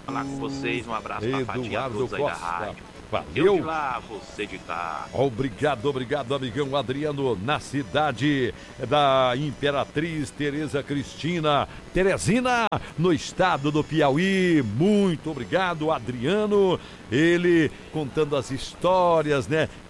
falar com vocês. Um abraço pra Fatinha, a Eduardo todos aí da Costa. rádio. Eu de Valeu. lá, você de cá. Obrigado, amigão Adriano, na cidade da Imperatriz Tereza Cristina, Teresina, no estado do Piauí. Muito obrigado, Adriano. Ele contando as histórias, né,